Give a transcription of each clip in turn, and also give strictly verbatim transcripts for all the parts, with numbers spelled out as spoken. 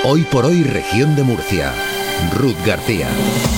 Hoy por hoy, Región de Murcia. Ruth García.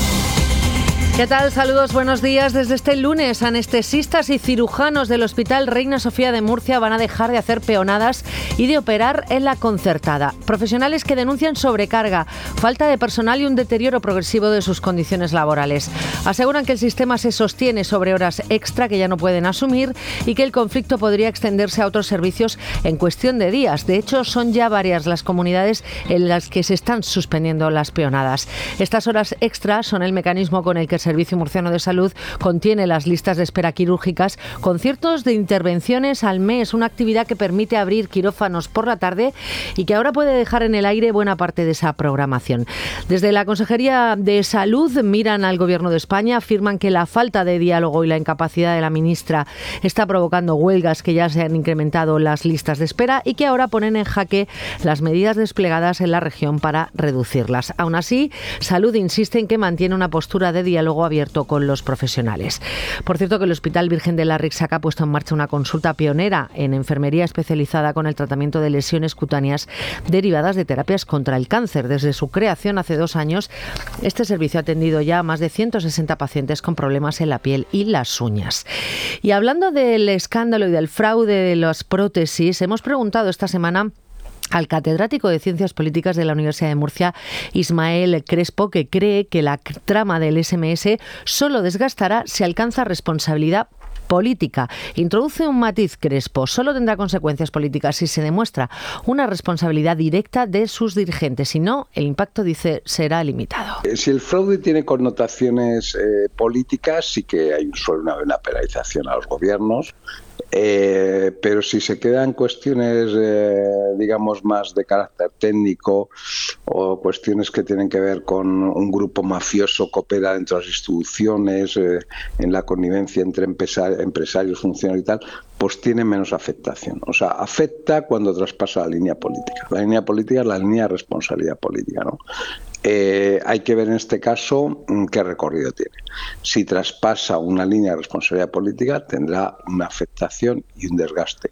¿Qué tal? Saludos, buenos días. Desde este lunes, anestesistas y cirujanos del Hospital Reina Sofía de Murcia van a dejar de hacer peonadas y de operar en la concertada. Profesionales que denuncian sobrecarga, falta de personal y un deterioro progresivo de sus condiciones laborales. Aseguran que el sistema se sostiene sobre horas extra que ya no pueden asumir y que el conflicto podría extenderse a otros servicios en cuestión de días. De hecho, son ya varias las comunidades en las que se están suspendiendo las peonadas. Estas horas extra son el mecanismo con el que el Servicio Murciano de Salud contiene las listas de espera quirúrgicas con cientos de intervenciones al mes, una actividad que permite abrir quirófanos por la tarde y que ahora puede dejar en el aire buena parte de esa programación. Desde la Consejería de Salud miran al Gobierno de España, afirman que la falta de diálogo y la incapacidad de la ministra está provocando huelgas, que ya se han incrementado las listas de espera y que ahora ponen en jaque las medidas desplegadas en la región para reducirlas. Aún así, Salud insiste en que mantiene una postura de diálogo abierto con los profesionales. Por cierto, que el Hospital Virgen de la Rixaca ha puesto en marcha una consulta pionera en enfermería especializada con el tratamiento de lesiones cutáneas derivadas de terapias contra el cáncer. Desde su creación hace dos años, este servicio ha atendido ya a más de ciento sesenta pacientes con problemas en la piel y las uñas. Y hablando del escándalo y del fraude de las prótesis, hemos preguntado esta semana al catedrático de Ciencias Políticas de la Universidad de Murcia, Ismael Crespo, que cree que la trama del ese eme ese solo desgastará si alcanza responsabilidad política. Introduce un matiz Crespo. Solo tendrá consecuencias políticas si se demuestra una responsabilidad directa de sus dirigentes. Si no, el impacto, dice, será limitado. Si el fraude tiene connotaciones eh, políticas, sí que hay suele haber una penalización a los gobiernos. Eh, pero si se quedan cuestiones, eh, digamos, más de carácter técnico o cuestiones que tienen que ver con un grupo mafioso que opera dentro de las instituciones, eh, en la connivencia entre empresarios, empresarios, funcionarios y tal, pues tiene menos afectación. O sea, afecta cuando traspasa la línea política. La línea política es la línea de responsabilidad política, ¿no? Eh, hay que ver en este caso qué recorrido tiene. Si traspasa una línea de responsabilidad política, tendrá una afectación y un desgaste.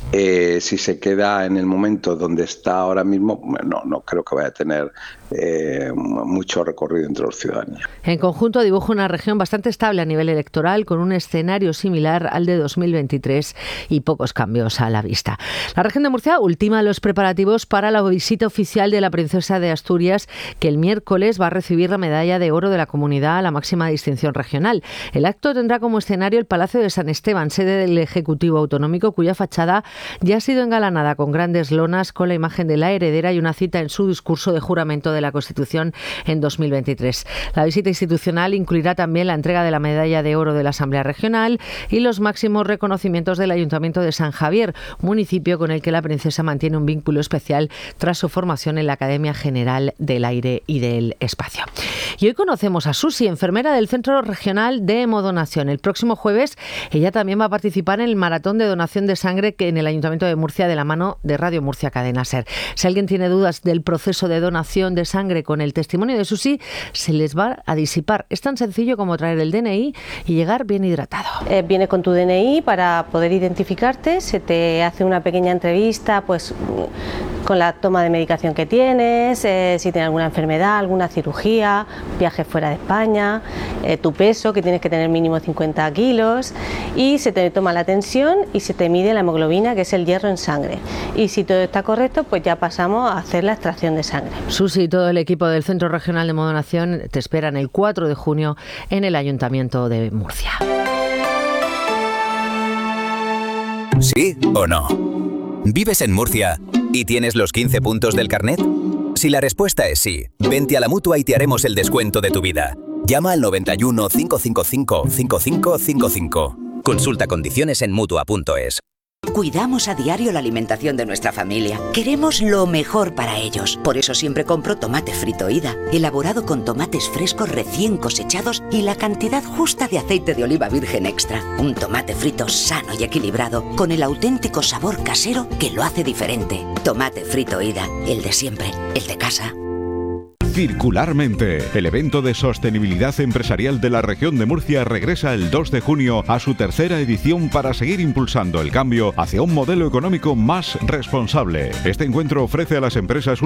Eh, si se queda en el momento donde está ahora mismo, no, no creo que vaya a tener eh, mucho recorrido entre los ciudadanos. En conjunto dibuja una región bastante estable a nivel electoral, con un escenario similar al de dos mil veintitrés y pocos cambios a la vista. La región de Murcia ultima los preparativos para la visita oficial de la princesa de Asturias, que el miércoles va a recibir la medalla de oro de la comunidad a la máxima distinción regional. El acto tendrá como escenario el Palacio de San Esteban, sede del Ejecutivo Autonómico, cuya fachada ya ha sido engalanada con grandes lonas con la imagen de la heredera y una cita en su discurso de juramento de la Constitución en dos mil veintitrés. La visita institucional incluirá también la entrega de la medalla de oro de la Asamblea Regional y los máximos reconocimientos del Ayuntamiento de San Javier, municipio con el que la princesa mantiene un vínculo especial tras su formación en la Academia General del Aire y del Espacio. Y hoy conocemos a Susi, enfermera del Centro Regional de Hemodonación. El próximo jueves ella también va a participar en el maratón de donación de sangre que en el Ayuntamiento de Murcia, de la mano de Radio Murcia Cadena Ser. Si alguien tiene dudas del proceso de donación de sangre, con el testimonio de Susi se les va a disipar. Es tan sencillo como traer el D N I y llegar bien hidratado. Eh, viene con tu D N I para poder identificarte, se te hace una pequeña entrevista, pues con la toma de medicación que tienes, eh, si tienes alguna enfermedad, alguna cirugía, viajes fuera de España, eh, tu peso, que tienes que tener mínimo cincuenta kilos, y se te toma la tensión y se te mide la hemoglobina, que es el hierro en sangre. Y si todo está correcto, pues ya pasamos a hacer la extracción de sangre. Susi y todo el equipo del Centro Regional de Hemodonación te esperan el cuatro de junio en el Ayuntamiento de Murcia. ¿Sí o no? ¿Vives en Murcia y tienes los quince puntos del carnet? Si la respuesta es sí, vente a la Mutua y te haremos el descuento de tu vida. Llama al noventa y uno, cinco cinco cinco, cinco cinco cinco cinco. Consulta condiciones en mutua punto es. Cuidamos a diario la alimentación de nuestra familia. Queremos lo mejor para ellos. Por eso siempre compro tomate frito Ida, elaborado con tomates frescos recién cosechados y la cantidad justa de aceite de oliva virgen extra. Un tomate frito sano y equilibrado, con el auténtico sabor casero que lo hace diferente. Tomate frito Ida, el de siempre, el de casa. Circularmente, el evento de sostenibilidad empresarial de la región de Murcia regresa el dos de junio a su tercera edición para seguir impulsando el cambio hacia un modelo económico más responsable. Este encuentro ofrece a las empresas